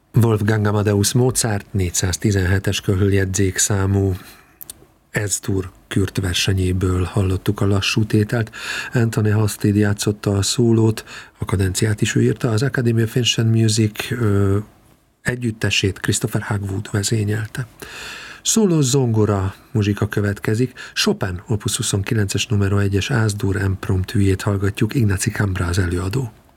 Wolfgang Amadeus Mozart 417-es körüljegyzékszámú Ez-dur Kürt versenyéből hallottuk a lassú tételt. Anthony Halstead játszotta a szólót, a kadenciát is ő írta, az Academy of Ancient Music együttesét Christopher Hagwood vezényelte. Szóló zongora muzsika következik, Chopin Opus 29-es numero 1-es Ez-dur impromptujét hallgatjuk, Ignacy Cambra az előadó.